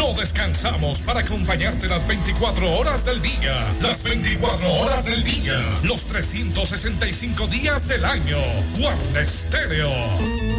No descansamos para acompañarte las 24 horas del día. Las 24 horas del día. Los 365 días del año. Guarda Estéreo.